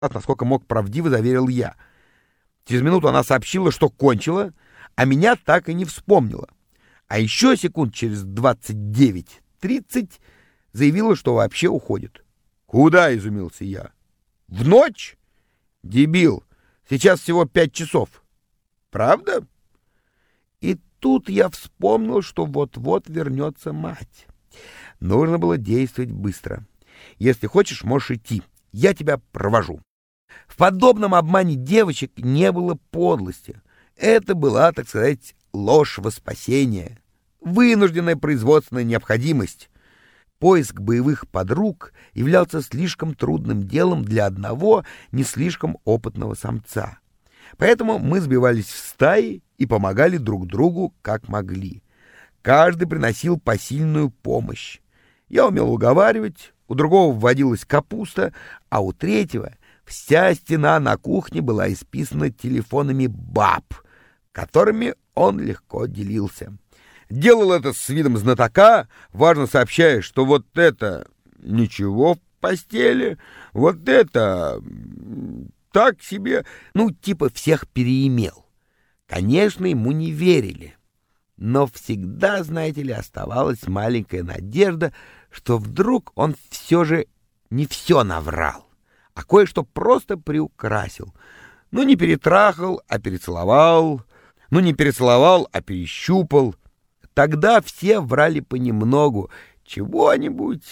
насколько мог правдиво заверил я. Через минуту она сообщила, что кончила, а меня так и не вспомнила. А еще секунд через 29-30 заявила, что вообще уходит. «Куда?» — изумился я. «В ночь? Дебил, сейчас всего 5 часов. Правда?» И тут я вспомнил, что вот-вот вернется мать. Нужно было действовать быстро. «Если хочешь, можешь идти. Я тебя провожу». В подобном обмане девочек не было подлости. Это была, так сказать, ложь во спасение, вынужденная производственная необходимость. Поиск боевых подруг являлся слишком трудным делом для одного не слишком опытного самца. Поэтому мы сбивались в стаи и помогали друг другу как могли. Каждый приносил посильную помощь. Я умел уговаривать, у другого вводилась капуста, а у третьего вся стена на кухне была исписана телефонами баб, которыми он легко делился. Делал это с видом знатока, важно сообщая, что вот это ничего в постели, вот это так себе, типа всех переимел. Конечно, ему не верили, но всегда, знаете ли, оставалась маленькая надежда, что вдруг он все же не все наврал, а кое-что просто приукрасил. Не перетрахал, а перецеловал, не перецеловал, а перещупал. Тогда все врали понемногу, чего-нибудь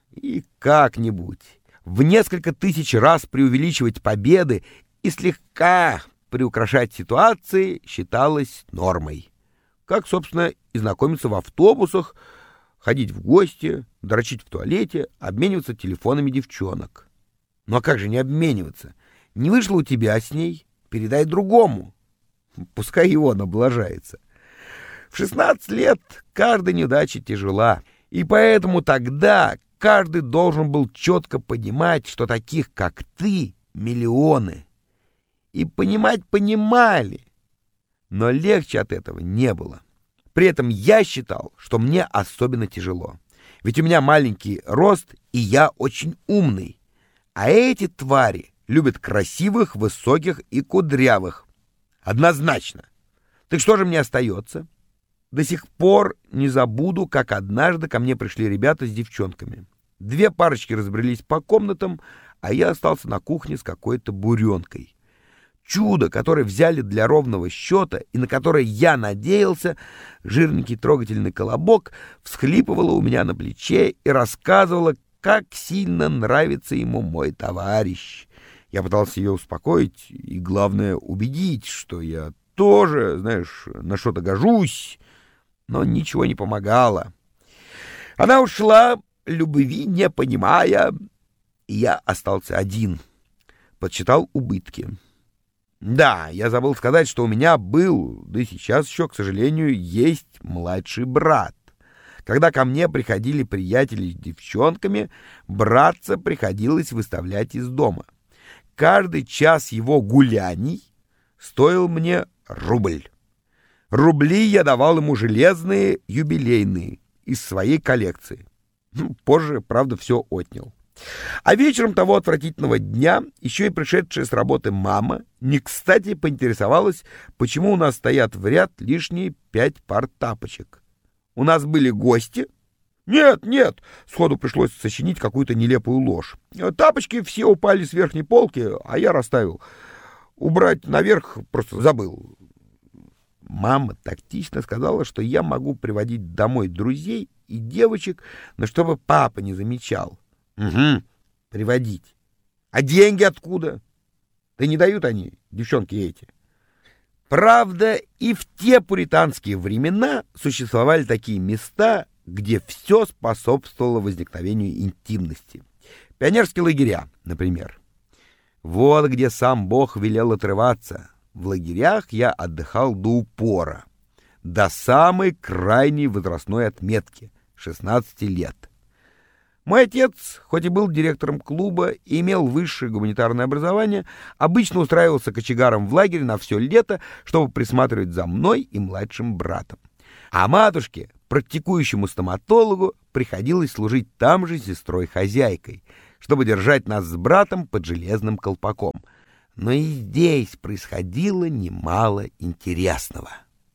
и как-нибудь. В несколько тысяч раз преувеличивать победы и слегка приукрашать ситуации считалось нормой. Как, собственно, и знакомиться в автобусах, ходить в гости, дрочить в туалете, обмениваться телефонами девчонок. А как же не обмениваться? Не вышло у тебя с ней, передай другому. Пускай его облажается. В 16 лет каждая неудача тяжела, и поэтому тогда каждый должен был четко понимать, что таких, как ты, миллионы. И понимать понимали, но легче от этого не было. При этом я считал, что мне особенно тяжело. Ведь у меня маленький рост, и я очень умный. А эти твари любят красивых, высоких и кудрявых. Однозначно. Так что же мне остается? До сих пор не забуду, как однажды ко мне пришли ребята с девчонками. 2 парочки разбрелись по комнатам, а я остался на кухне с какой-то буренкой. Чудо, которое взяли для ровного счета и на которое я надеялся, жирненький трогательный колобок, всхлипывала у меня на плече и рассказывала, как сильно нравится ему мой товарищ. Я пытался ее успокоить и, главное, убедить, что я тоже, знаешь, на что-то гожусь, но ничего не помогало. Она ушла, любви не понимая, и я остался один. Подсчитал убытки. Да, я забыл сказать, что у меня был, да и сейчас еще, к сожалению, есть младший брат. Когда ко мне приходили приятели с девчонками, братца приходилось выставлять из дома. Каждый час его гуляний стоил мне рубль. Рубли я давал ему железные, юбилейные, из своей коллекции. Позже, правда, все отнял. А вечером того отвратительного дня еще и пришедшая с работы мама не кстати поинтересовалась, почему у нас стоят в ряд лишние 5 пар тапочек. У нас были гости? Нет, сходу пришлось сочинить какую-то нелепую ложь. Тапочки все упали с верхней полки, а я расставил. Убрать наверх просто забыл. Мама тактично сказала, что я могу приводить домой друзей и девочек, но чтобы папа не замечал. Угу, приводить. А деньги откуда? Да не дают они, девчонки эти. Правда, и в те пуританские времена существовали такие места, где все способствовало возникновению интимности. Пионерские лагеря, например. Вот где сам Бог велел отрываться. В лагерях я отдыхал до упора, до самой крайней возрастной отметки — 16 лет. Мой отец, хоть и был директором клуба и имел высшее гуманитарное образование, обычно устраивался кочегаром в лагере на все лето, чтобы присматривать за мной и младшим братом. А матушке, практикующему стоматологу, приходилось служить там же сестрой-хозяйкой, чтобы держать нас с братом под железным колпаком. Но и здесь происходило немало интересного.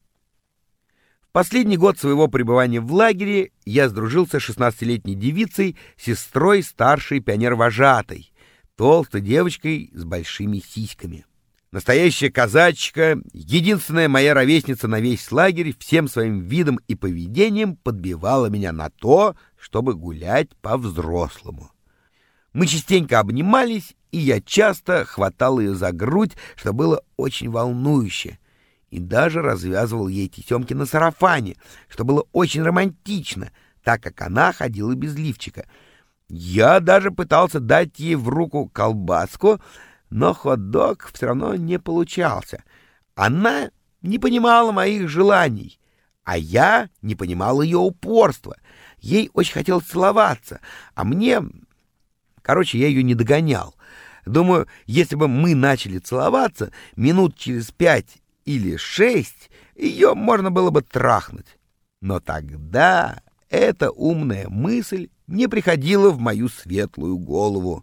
В последний год своего пребывания в лагере я сдружился с 16-летней девицей, сестрой старшей пионер-вожатой, толстой девочкой с большими сиськами. Настоящая казачка, единственная моя ровесница на весь лагерь, всем своим видом и поведением подбивала меня на то, чтобы гулять по-взрослому. Мы частенько обнимались, и я часто хватал ее за грудь, что было очень волнующе, и даже развязывал ей тесемки на сарафане, что было очень романтично, так как она ходила без лифчика. Я даже пытался дать ей в руку колбаску, но хот-дог все равно не получался. Она не понимала моих желаний, а я не понимал ее упорства. Ей очень хотелось целоваться, а мне... Короче, я ее не догонял. Думаю, если бы мы начали целоваться, минут через 5 или 6 ее можно было бы трахнуть. Но тогда эта умная мысль не приходила в мою светлую голову.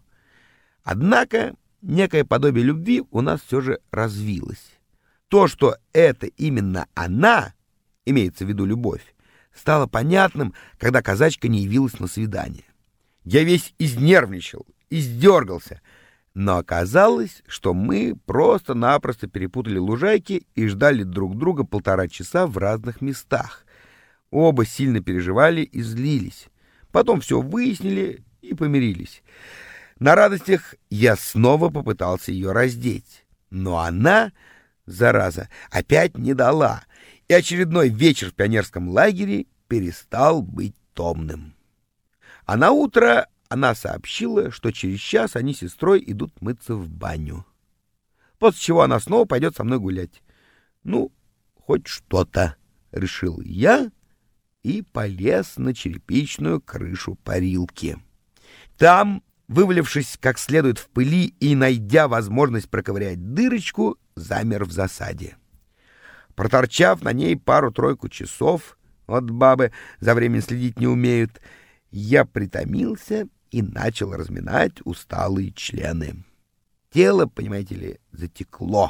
Однако некое подобие любви у нас все же развилось. То, что это именно она, имеется в виду любовь, стало понятным, когда казачка не явилась на свидание. Я весь изнервничал, издергался, но оказалось, что мы просто-напросто перепутали лужайки и ждали друг друга 1,5 часа в разных местах. Оба сильно переживали и злились. Потом все выяснили и помирились. На радостях я снова попытался ее раздеть, но она, зараза, опять не дала, и очередной вечер в пионерском лагере перестал быть томным. А на утро она сообщила, что через час они с сестрой идут мыться в баню. После чего она снова пойдет со мной гулять. Ну, хоть что-то, решил я и полез на черепичную крышу парилки. Там, вывалившись как следует в пыли и найдя возможность проковырять дырочку, замер в засаде. Проторчав на ней пару-тройку часов, вот бабы за временем следить не умеют, я притомился и начал разминать усталые члены. Тело, понимаете ли, затекло.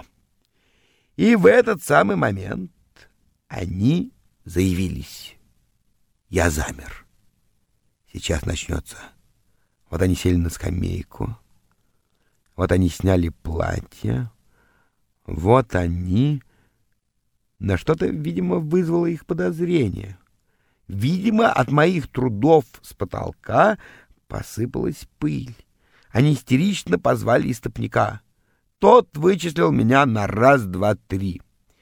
И в этот самый момент они заявились. Я замер. Сейчас начнется. Вот они сели на скамейку. Вот они сняли платье. Вот они... На что-то, видимо, вызвало их подозрение. Видимо, от моих трудов с потолка посыпалась пыль. Они истерично позвали истопника. Тот вычислил меня на 1, 2, 3.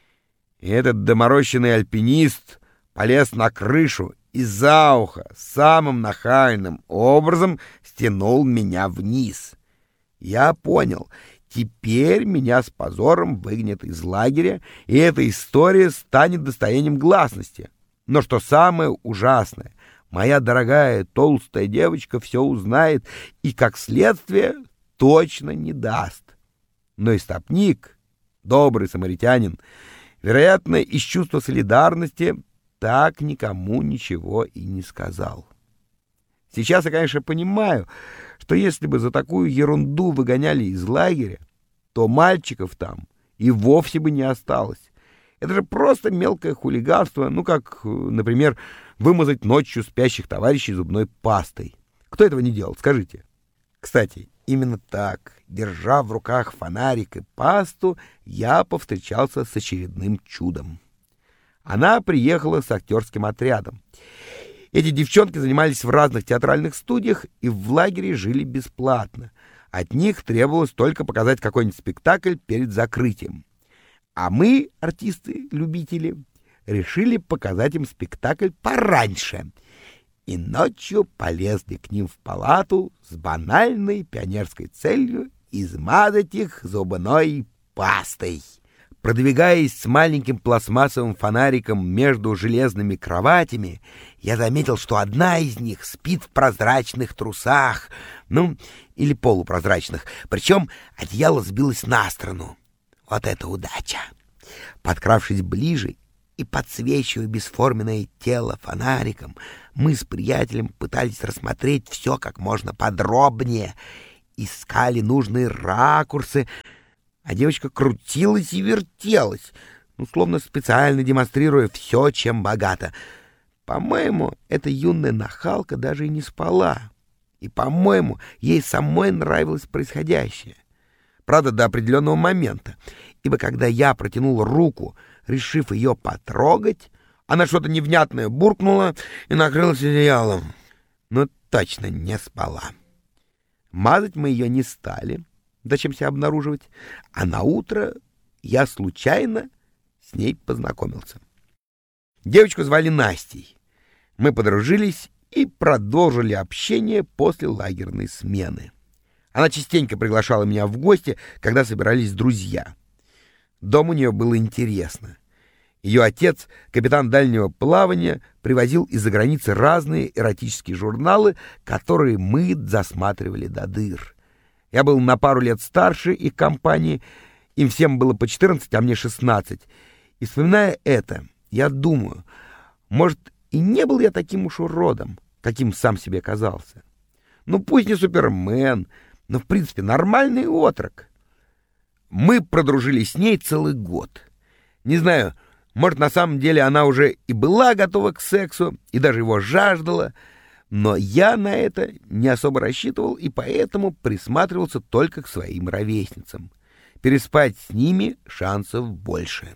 И этот доморощенный альпинист полез на крышу и за ухо самым нахальным образом стянул меня вниз. Я понял, теперь меня с позором выгонят из лагеря, и эта история станет достоянием гласности. Но что самое ужасное, моя дорогая толстая девочка все узнает и, как следствие, точно не даст. Но истопник, добрый самаритянин, вероятно, из чувства солидарности, так никому ничего и не сказал. Сейчас я, конечно, понимаю, что если бы за такую ерунду выгоняли из лагеря, то мальчиков там и вовсе бы не осталось. Это же просто мелкое хулиганство, ну как, например, вымазать ночью спящих товарищей зубной пастой. Кто этого не делал, скажите? Кстати, именно так, держа в руках фонарик и пасту, я повстречался с очередным чудом. Она приехала с актерским отрядом. Эти девчонки занимались в разных театральных студиях и в лагере жили бесплатно. От них требовалось только показать какой-нибудь спектакль перед закрытием. А мы, артисты-любители, решили показать им спектакль пораньше. И ночью полезли к ним в палату с банальной пионерской целью измазать их зубной пастой. Продвигаясь с маленьким пластмассовым фонариком между железными кроватями, я заметил, что одна из них спит в прозрачных трусах, ну, или полупрозрачных, причем одеяло сбилось на сторону. Вот это удача! Подкравшись ближе и и, подсвечивая бесформенное тело фонариком, мы с приятелем пытались рассмотреть все как можно подробнее, искали нужные ракурсы, а девочка крутилась и вертелась, словно специально демонстрируя все, чем богата. По-моему, эта юная нахалка даже и не спала. И, по-моему, ей самой нравилось происходящее. Правда, до определенного момента, ибо когда я протянул руку, решив ее потрогать, она что-то невнятное буркнула и накрылась одеялом. Но точно не спала. Мазать мы ее не стали, зачем себя обнаруживать, а наутро я случайно с ней познакомился. Девочку звали Настей. Мы подружились и продолжили общение после лагерной смены. Она частенько приглашала меня в гости, когда собирались друзья. Дом у нее было интересно. Ее отец, капитан дальнего плавания, привозил из-за границы разные эротические журналы, которые мы засматривали до дыр. Я был на пару лет старше их компании, им всем было по 14, а мне 16. И вспоминая это, я думаю, может, и не был я таким уж уродом, каким сам себе казался. Ну, пусть не Супермен, но, в принципе, нормальный отрок. Мы продружились с ней целый год. Не знаю, может, на самом деле она уже и была готова к сексу, и даже его жаждала, но я на это не особо рассчитывал и поэтому присматривался только к своим ровесницам. Переспать с ними шансов больше.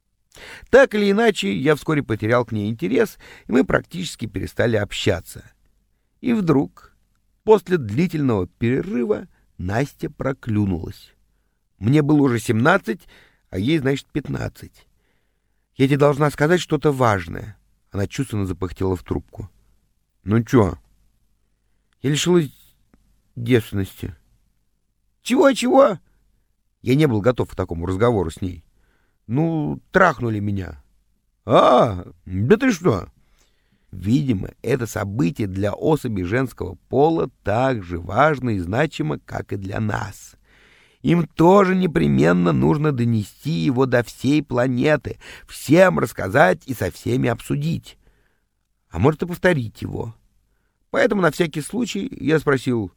Так или иначе, я вскоре потерял к ней интерес, и мы практически перестали общаться. И вдруг, после длительного перерыва, Настя проклюнулась. Мне было уже 17, а ей, значит, 15. Я тебе должна сказать что-то важное. Она чувственно запыхтела в трубку. Ну чё? Я лишилась девственности. Чего? Я не был готов к такому разговору с ней. Ну, трахнули меня. Да ты что? Видимо, это событие для особей женского пола так же важно и значимо, как и для нас. Им тоже непременно нужно донести его до всей планеты, всем рассказать и со всеми обсудить. А может и повторить его. Поэтому на всякий случай я спросил: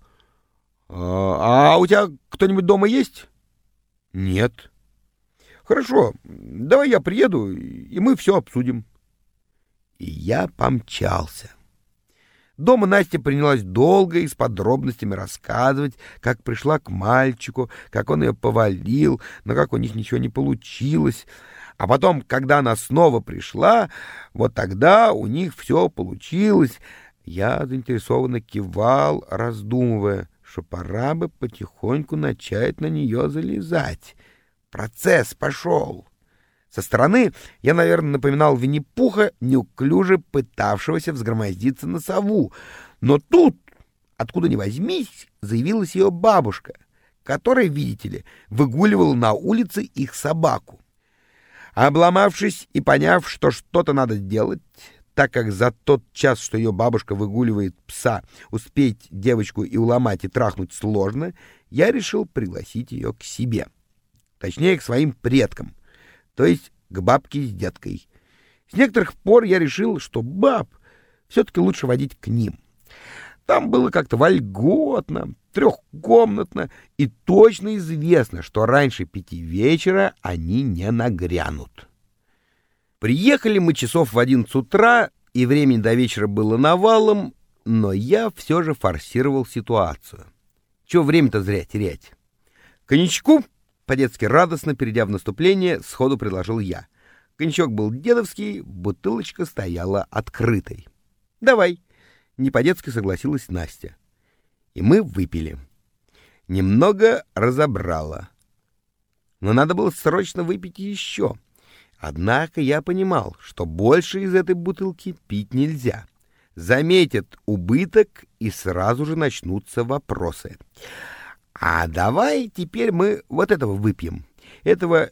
«А у тебя кто-нибудь дома есть?» «Нет». «Хорошо, давай я приеду, и мы все обсудим». И я помчался. Дома Настя принялась долго и с подробностями рассказывать, как пришла к мальчику, как он ее повалил, но как у них ничего не получилось. А потом, когда она снова пришла, вот тогда у них все получилось. Я заинтересованно кивал, раздумывая, что пора бы потихоньку начать на нее залезать. Процесс пошел. Со стороны я, наверное, напоминал Винни-Пуха, неуклюже пытавшегося взгромоздиться на сову. Но тут, откуда ни возьмись, заявилась ее бабушка, которая, видите ли, выгуливала на улице их собаку. Обломавшись и поняв, что что-то надо делать, так как за тот час, что ее бабушка выгуливает пса, успеть девочку и уломать, и трахнуть сложно, я решил пригласить ее к себе. Точнее, к своим предкам. То есть к бабке с дедкой. С некоторых пор я решил, что баб все-таки лучше водить к ним. Там было как-то вольготно, трехкомнатно, и точно известно, что раньше 5 вечера они не нагрянут. Приехали мы часов в 11 утра, и времени до вечера было навалом, но я все же форсировал ситуацию. Чего время-то зря терять? Коньячку? По-детски радостно, перейдя в наступление, сходу предложил я. Коньячок был дедовский, бутылочка стояла открытой. «Давай», — не по-детски согласилась Настя. И мы выпили. Немного разобрало. Но надо было срочно выпить еще. Однако я понимал, что больше из этой бутылки пить нельзя. Заметят убыток, и сразу же начнутся вопросы. «А давай теперь мы вот этого выпьем». Этого,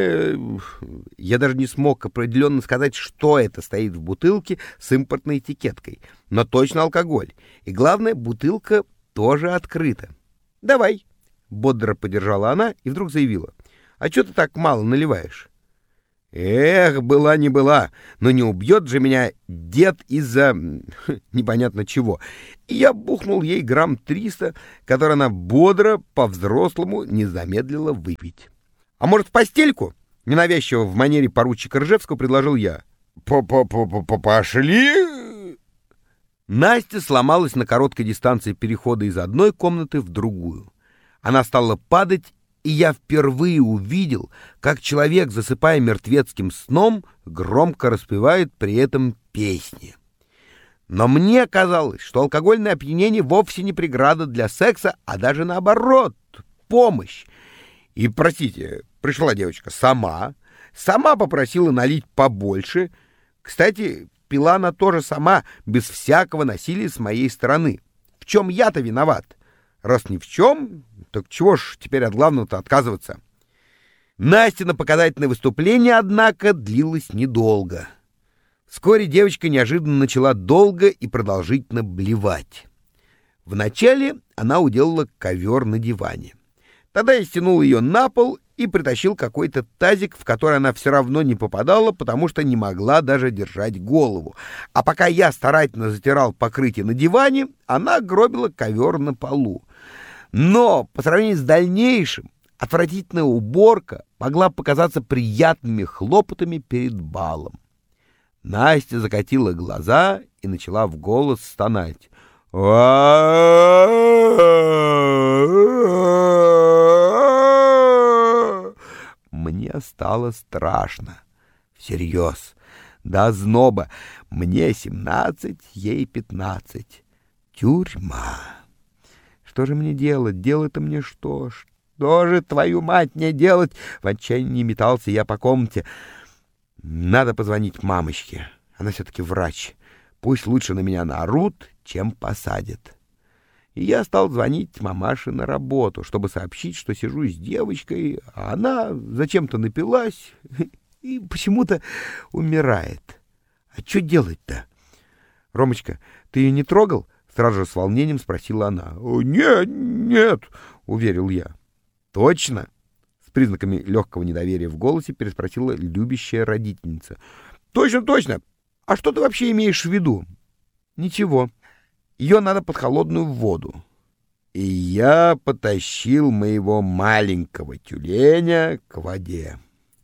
я даже не смог определенно сказать, что это стоит в бутылке с импортной этикеткой. Но точно алкоголь. И главное, бутылка тоже открыта. «Давай», — бодро поддержала она и вдруг заявила. «А что ты так мало наливаешь?» Эх, была не была, но не убьет же меня дед из-за непонятно чего. И я бухнул ей грамм 300, который она бодро, по-взрослому, не замедлила выпить. «А может, в постельку?» — ненавязчиво в манере поручика Ржевского предложил я. «Пошли!» Настя сломалась на короткой дистанции перехода из одной комнаты в другую. Она стала падать, и я впервые увидел, как человек, засыпая мертвецким сном, громко распевает при этом песни. Но мне казалось, что алкогольное опьянение вовсе не преграда для секса, а даже наоборот, помощь. И, простите, пришла девочка сама попросила налить побольше. Кстати, пила она тоже сама, без всякого насилия с моей стороны. В чем я-то виноват? Раз ни в чем, так чего ж теперь от главного-то отказываться? Настина показательное выступление, однако, длилось недолго. Вскоре девочка неожиданно начала долго и продолжительно блевать. Вначале она уделала ковер на диване. Тогда я стянул ее на пол и притащил какой-то тазик, в который она все равно не попадала, потому что не могла даже держать голову. А пока я старательно затирал покрытие на диване, она гробила ковер на полу. Но по сравнению с дальнейшим, отвратительная уборка могла показаться приятными хлопотами перед балом. Настя закатила глаза и начала в голос стонать. Мне стало страшно. Всерьез. До озноба. Мне 17, ей 15. Тюрьма. Что же мне делать? Делать-то мне что? Что же, твою мать, мне делать? В отчаянии метался я по комнате. Надо позвонить мамочке. Она все-таки врач. Пусть лучше на меня наорут, чем посадят. И я стал звонить мамаше на работу, чтобы сообщить, что сижу с девочкой, а она зачем-то напилась и почему-то умирает. А что делать-то? Ромочка, ты ее не трогал? Сразу же с волнением спросила она. «Нет, нет», — уверил я. «Точно?» — с признаками легкого недоверия в голосе переспросила любящая родительница. «Точно, точно. А что ты вообще имеешь в виду?» «Ничего. Ее надо под холодную воду». И я потащил моего маленького тюленя к воде.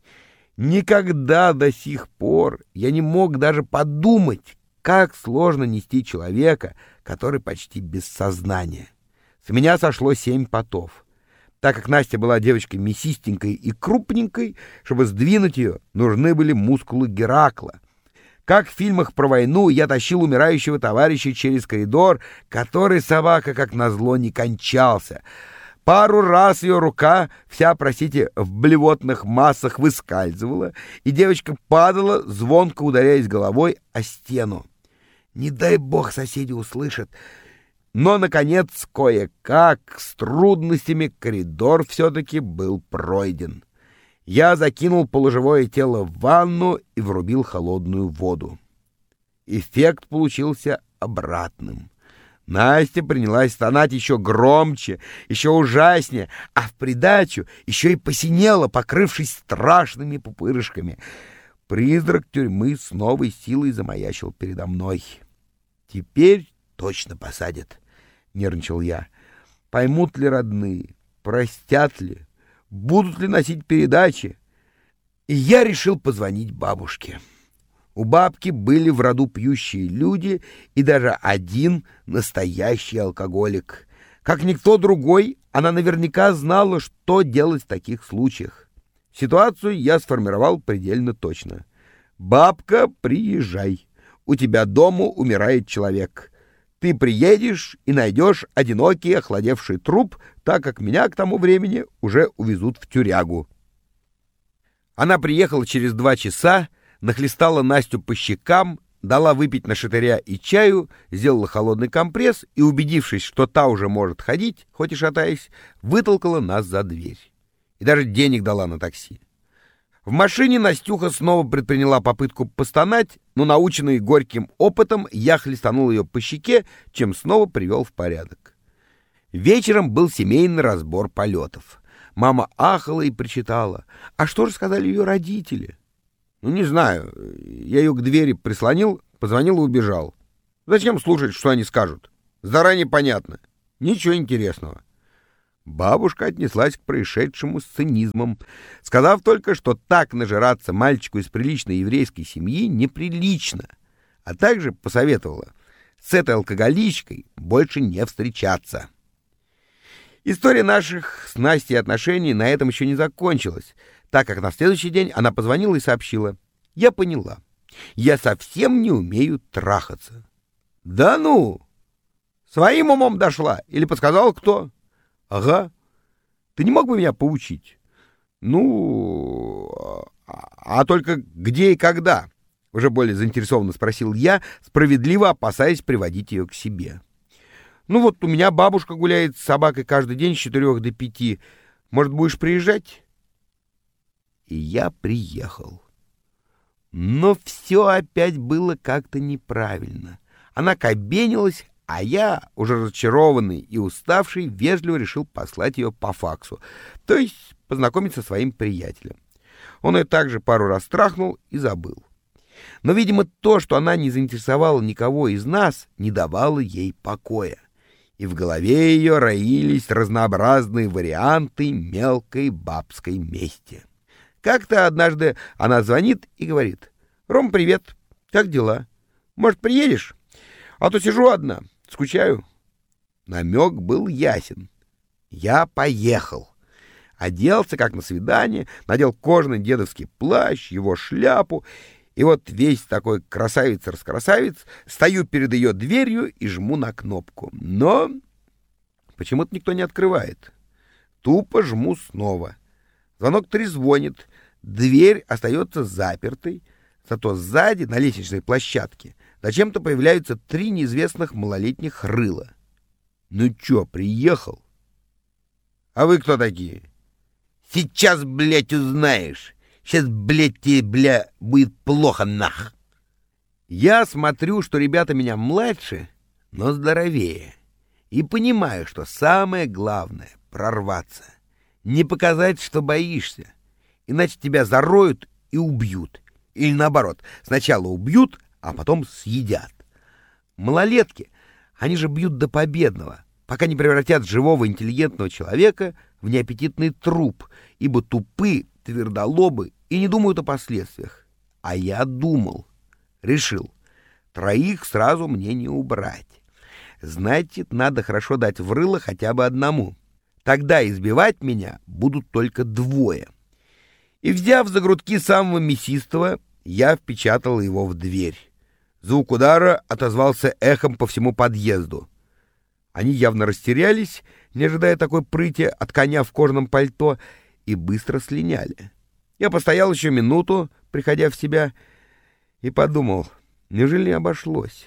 Никогда до сих пор я не мог даже подумать, как сложно нести человека, который почти без сознания. С меня сошло 7 потов. Так как Настя была девочкой мясистенькой и крупненькой, чтобы сдвинуть ее, нужны были мускулы Геракла. Как в фильмах про войну, я тащил умирающего товарища через коридор, который собака, как назло, не кончался. Пару раз ее рука, вся, простите, в блевотных массах выскальзывала, и девочка падала, звонко ударяясь головой о стену. Не дай бог соседи услышат. Но, наконец, кое-как, с трудностями, коридор все-таки был пройден. Я закинул полуживое тело в ванну и врубил холодную воду. Эффект получился обратным. Настя принялась стонать еще громче, еще ужаснее, а в придачу еще и посинела, покрывшись страшными пупырышками. Призрак тюрьмы с новой силой замаячил передо мной. «Теперь точно посадят», — нервничал я. «Поймут ли родные? Простят ли? Будут ли носить передачи?» И я решил позвонить бабушке. У бабки были в роду пьющие люди и даже один настоящий алкоголик. Как никто другой, она наверняка знала, что делать в таких случаях. Ситуацию я сформировал предельно точно. «Бабка, приезжай. У тебя дома умирает человек. Ты приедешь и найдешь одинокий охладевший труп, так как меня к тому времени уже увезут в тюрягу». Она приехала через 2 часа, нахлестала Настю по щекам, дала выпить нашатыря и чаю, сделала холодный компресс и, убедившись, что та уже может ходить, хоть и шатаясь, вытолкала нас за дверь. И даже денег дала на такси. В машине Настюха снова предприняла попытку постонать, но, наученный горьким опытом, я хлестанул ее по щеке, чем снова привел в порядок. Вечером был семейный разбор полетов. Мама ахала и причитала. А что же сказали ее родители? Ну, не знаю. Я ее к двери прислонил, позвонил и убежал. Зачем слушать, что они скажут? Заранее понятно. Ничего интересного. Бабушка отнеслась к происшедшему с цинизмом, сказав только, что так нажираться мальчику из приличной еврейской семьи неприлично, а также посоветовала с этой алкоголичкой больше не встречаться. История наших с Настей отношений на этом еще не закончилась, так как на следующий день она позвонила и сообщила: «Я поняла, я совсем не умею трахаться». «Да ну! Своим умом дошла? Или подсказал кто?» «Ага. Ты не мог бы меня поучить?» «Ну, а только где и когда?» — уже более заинтересованно спросил я, справедливо опасаясь приводить ее к себе. «Ну вот у меня бабушка гуляет с собакой каждый день с 4 до 5. Может, будешь приезжать?» И я приехал. Но все опять было как-то неправильно. Она кабенилась, а я, уже разочарованный и уставший, вежливо решил послать ее по факсу, то есть познакомиться со своим приятелем. Он ее также пару раз трахнул и забыл. Но, видимо, то, что она не заинтересовала никого из нас, не давало ей покоя. И в голове ее роились разнообразные варианты мелкой бабской мести. Как-то однажды она звонит и говорит: «Ром, привет, как дела? Может, приедешь? А то сижу одна, скучаю». Намек был ясен. Я поехал. Оделся, как на свидание, надел кожаный дедовский плащ, его шляпу, и вот весь такой красавец-раскрасавец стою перед ее дверью и жму на кнопку. Но почему-то никто не открывает. Тупо жму снова. Звонок трезвонит, дверь остается запертой, зато сзади, на лестничной площадке, зачем-то появляются 3 неизвестных малолетних рыла. «Ну чё, приехал? А вы кто такие?» «Сейчас, блядь, узнаешь. Сейчас, блядь, тебе, бля, будет плохо, нах». Я смотрю, что ребята меня младше, но здоровее, и понимаю, что самое главное — прорваться. Не показать, что боишься, иначе тебя зароют и убьют. Или наоборот, сначала убьют, а потом съедят. Малолетки, они же бьют до победного, пока не превратят живого интеллигентного человека в неаппетитный труп, ибо тупы, твердолобы и не думают о последствиях. А я думал, решил, 3 сразу мне не убрать. Значит, надо хорошо дать в рыло хотя бы одному. Тогда избивать меня будут только 2. И, взяв за грудки самого мясистого, я впечатал его в дверь. Звук удара отозвался эхом по всему подъезду. Они явно растерялись, не ожидая такой прыти от коня в кожаном пальто, и быстро слиняли. Я постоял еще минуту, приходя в себя, и подумал, неужели обошлось?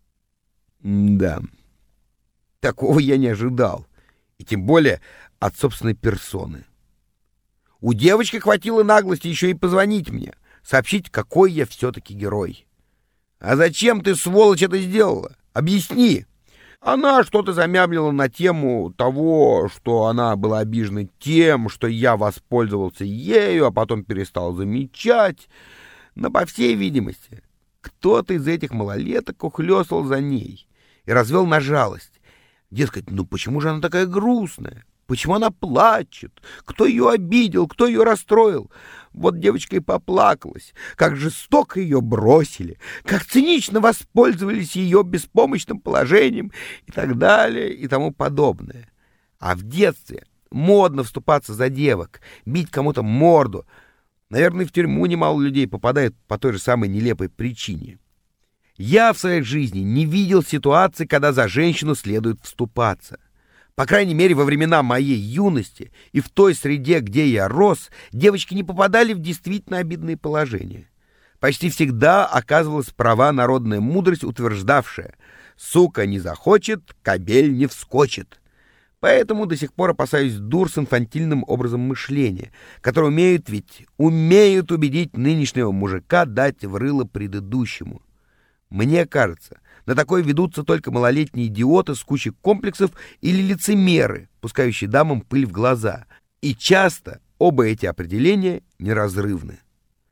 Да, такого я не ожидал. И тем более от собственной персоны. У девочки хватило наглости еще и позвонить мне, сообщить, какой я все-таки герой. «А зачем ты, сволочь, это сделала? Объясни!» Она что-то замямлила на тему того, что она была обижена тем, что я воспользовался ею, а потом перестал замечать. Но, по всей видимости, кто-то из этих малолеток ухлёстал за ней и развел на жалость. Дескать, ну почему же она такая грустная? Почему она плачет? Кто ее обидел? Кто ее расстроил? Вот девочка и поплакалась. Как жестоко ее бросили, как цинично воспользовались ее беспомощным положением и так далее и тому подобное. А в детстве модно вступаться за девок, бить кому-то морду. Наверное, в тюрьму немало людей попадает по той же самой нелепой причине. Я в своей жизни не видел ситуации, когда за женщину следует вступаться. По крайней мере, во времена моей юности и в той среде, где я рос, девочки не попадали в действительно обидные положения. Почти всегда оказывалась права народная мудрость, утверждавшая: «Сука не захочет, кобель не вскочит». Поэтому до сих пор опасаюсь дур с инфантильным образом мышления, которые умеют убедить нынешнего мужика дать в рыло предыдущему. Мне кажется, на такое ведутся только малолетние идиоты с кучей комплексов или лицемеры, пускающие дамам пыль в глаза. И часто оба эти определения неразрывны.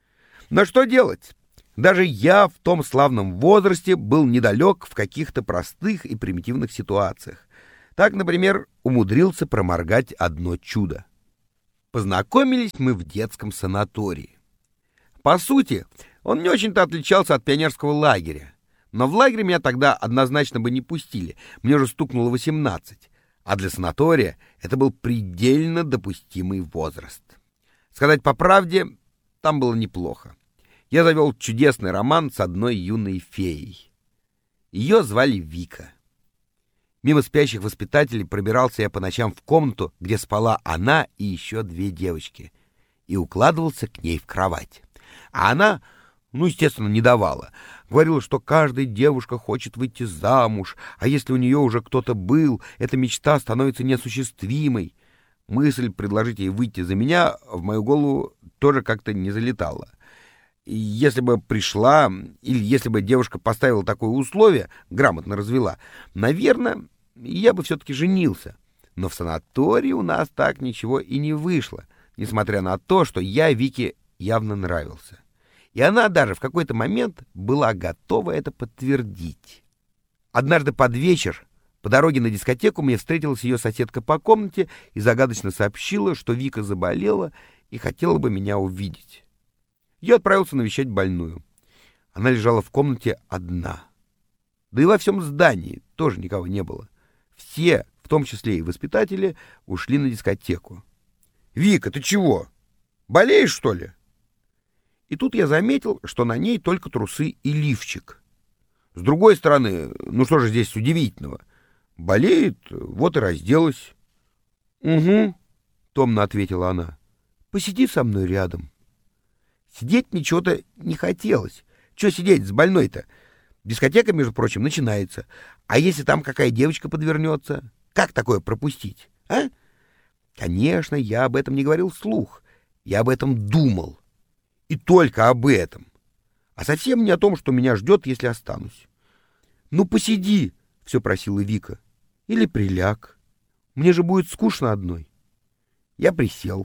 Но что делать? Даже я в том славном возрасте был недалек в каких-то простых и примитивных ситуациях. Так, например, умудрился проморгать одно чудо. Познакомились мы в детском санатории. По сути, он не очень-то отличался от пионерского лагеря. Но в лагерь меня тогда однозначно бы не пустили. Мне уже стукнуло 18. А для санатория это был предельно допустимый возраст. Сказать по правде, там было неплохо. Я завел чудесный роман с одной юной феей. Ее звали Вика. Мимо спящих воспитателей пробирался я по ночам в комнату, где спала она и еще 2 девочки, и укладывался к ней в кровать. А она, естественно, не давала. Говорила, что каждая девушка хочет выйти замуж, а если у нее уже кто-то был, эта мечта становится неосуществимой. Мысль предложить ей выйти за меня в мою голову тоже как-то не залетала. И если бы пришла, или если бы девушка поставила такое условие, грамотно развела, наверное, я бы все-таки женился. Но в санатории у нас так ничего и не вышло, несмотря на то, что я Вике явно нравился. И она даже в какой-то момент была готова это подтвердить. Однажды под вечер по дороге на дискотеку мне встретилась ее соседка по комнате и загадочно сообщила, что Вика заболела и хотела бы меня увидеть. Я отправился навещать больную. Она лежала в комнате одна. Да и во всем здании тоже никого не было. Все, в том числе и воспитатели, ушли на дискотеку. «Вика, ты чего? Болеешь, что ли?» И тут я заметил, что на ней только трусы и лифчик. С другой стороны, что же здесь удивительного? Болеет, вот и разделась. «Угу», — томно ответила она. «Посиди со мной рядом». Сидеть мне чего-то не хотелось. Чего сидеть с больной-то? Дискотека, между прочим, начинается. А если там какая девочка подвернется? Как такое пропустить, а? Конечно, я об этом не говорил вслух. Я об этом думал. И только об этом. А совсем не о том, что меня ждет, если останусь. «Ну, посиди», — все просила Вика. «Или приляг. Мне же будет скучно одной». Я присел.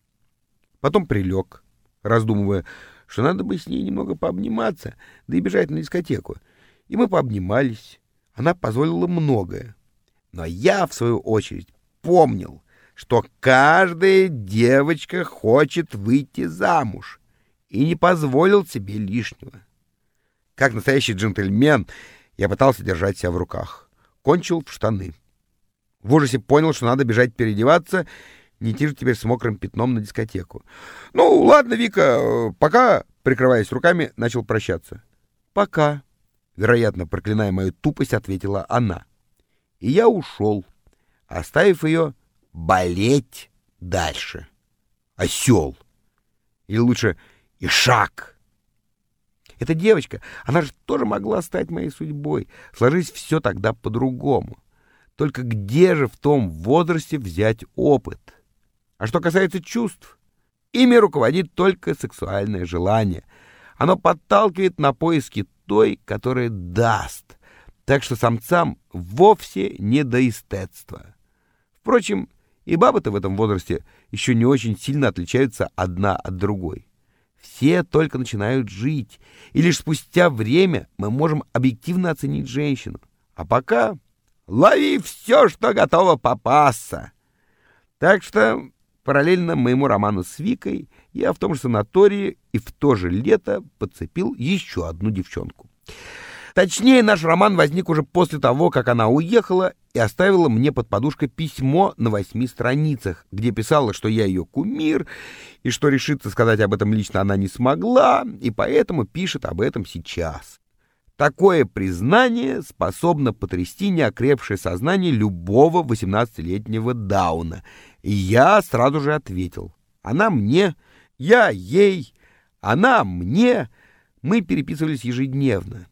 Потом прилег, раздумывая, что надо бы с ней немного пообниматься, да и бежать на дискотеку. И мы пообнимались. Она позволила многое. Но я, в свою очередь, помнил, что каждая девочка хочет выйти замуж, и не позволил себе лишнего. Как настоящий джентльмен, я пытался держать себя в руках. Кончил в штаны. В ужасе понял, что надо бежать переодеваться, не идти же теперь с мокрым пятном на дискотеку. «Ну, ладно, Вика, пока», — прикрываясь руками, начал прощаться. «Пока», — вероятно, проклиная мою тупость, ответила она. И я ушел, оставив ее болеть дальше. Осел. Или лучше Ишак. Эта девочка, она же тоже могла стать моей судьбой. Сложись все тогда по-другому. Только где же в том возрасте взять опыт? А что касается чувств, ими руководит только сексуальное желание. Оно подталкивает на поиски той, которая даст. Так что самцам вовсе не до эстетства. Впрочем, и бабы-то в этом возрасте еще не очень сильно отличаются одна от другой. Все только начинают жить, и лишь спустя время мы можем объективно оценить женщину. А пока лови все, что готово попасться. Так что параллельно моему роману с Викой я в том же санатории и в то же лето подцепил еще одну девчонку. Точнее, наш роман возник уже после того, как она уехала и оставила мне под подушкой письмо на 8 страницах, где писала, что я ее кумир, и что решиться сказать об этом лично она не смогла, и поэтому пишет об этом сейчас. Такое признание способно потрясти неокрепшее сознание любого 18-летнего Дауна. И я сразу же ответил. Она мне, я ей, она мне. Мы переписывались ежедневно.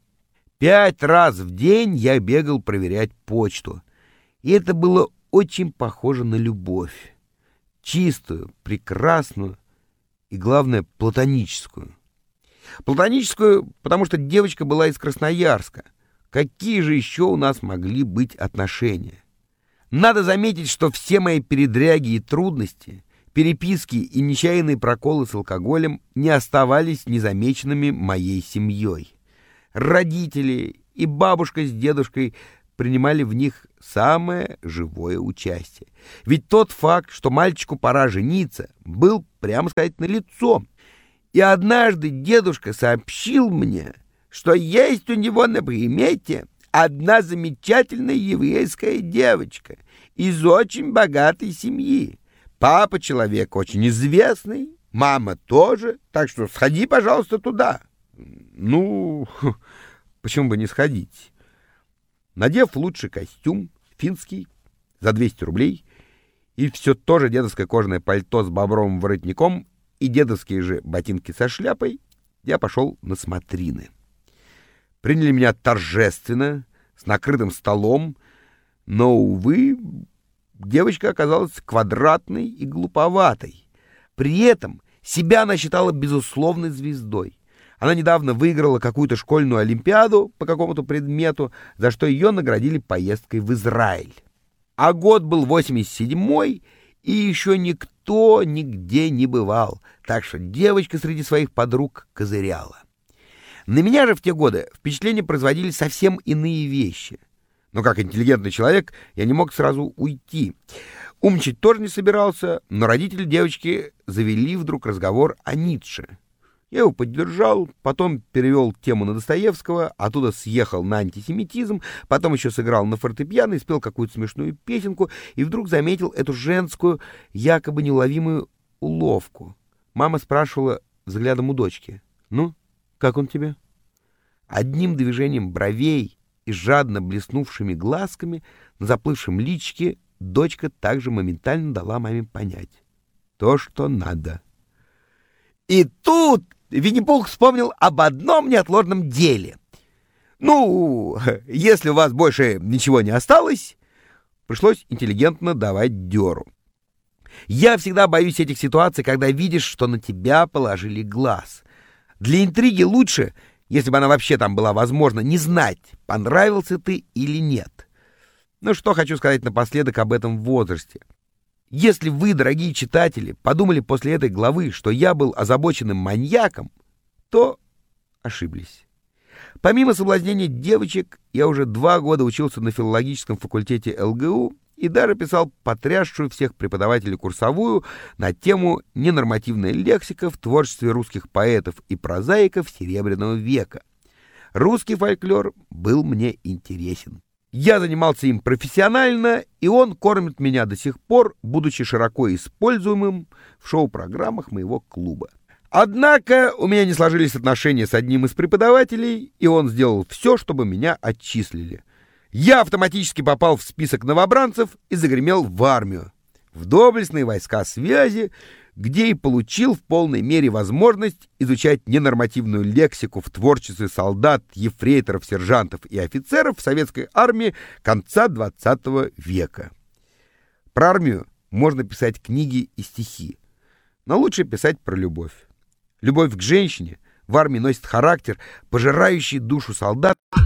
5 раз в день я бегал проверять почту. И это было очень похоже на любовь. Чистую, прекрасную и, главное, платоническую. Платоническую, потому что девочка была из Красноярска. Какие же еще у нас могли быть отношения? Надо заметить, что все мои передряги и трудности переписки и нечаянные проколы с алкоголем не оставались незамеченными моей семьей. Родители и бабушка с дедушкой принимали в них самое живое участие. Ведь тот факт, что мальчику пора жениться, был, прямо сказать, налицо. И однажды дедушка сообщил мне, что есть у него на примете одна замечательная еврейская девочка из очень богатой семьи. Папа человек очень известный, мама тоже, так что сходи, пожалуйста, туда. Ну, почему бы не сходить? Надев лучший костюм, финский, за 200 рублей, и все то же дедовское кожаное пальто с бобровым воротником и дедовские же ботинки со шляпой, я пошел на смотрины. Приняли меня торжественно, с накрытым столом, но, увы, девочка оказалась квадратной и глуповатой. При этом себя она считала безусловной звездой. Она недавно выиграла какую-то школьную олимпиаду по какому-то предмету, за что ее наградили поездкой в Израиль. А год был 87-й, и еще никто нигде не бывал, так что девочка среди своих подруг козыряла. На меня же в те годы впечатление производили совсем иные вещи. Но как интеллигентный человек я не мог сразу уйти. Умничать тоже не собирался, но родители девочки завели вдруг разговор о Ницше. Я его поддержал, потом перевел тему на Достоевского, оттуда съехал на антисемитизм, потом еще сыграл на фортепиано и спел какую-то смешную песенку, и вдруг заметил эту женскую, якобы неуловимую уловку. Мама спрашивала взглядом у дочки: «Ну, как он тебе?» Одним движением бровей и жадно блеснувшими глазками на заплывшем личике дочка также моментально дала маме понять: то, что надо. И тут Винни-Пух вспомнил об одном неотложном деле. Ну, если у вас больше ничего не осталось, пришлось интеллигентно давать дёру. Я всегда боюсь этих ситуаций, когда видишь, что на тебя положили глаз. Для интриги лучше, если бы она вообще там была возможна, не знать, понравился ты или нет. Ну, что хочу сказать напоследок об этом возрасте. Если вы, дорогие читатели, подумали после этой главы, что я был озабоченным маньяком, то ошиблись. Помимо соблазнения девочек, я уже 2 года учился на филологическом факультете ЛГУ и даже писал потрясшую всех преподавателей курсовую на тему «Ненормативная лексика в творчестве русских поэтов и прозаиков Серебряного века». Русский фольклор был мне интересен. Я занимался им профессионально, и он кормит меня до сих пор, будучи широко используемым в шоу-программах моего клуба. Однако у меня не сложились отношения с одним из преподавателей, и он сделал все, чтобы меня отчислили. Я автоматически попал в список новобранцев и загремел в армию, в доблестные войска связи, где и получил в полной мере возможность изучать ненормативную лексику в творчестве солдат, ефрейторов, сержантов и офицеров в советской армии конца XX века. Про армию можно писать книги и стихи, но лучше писать про любовь. Любовь к женщине в армии носит характер, пожирающий душу солдат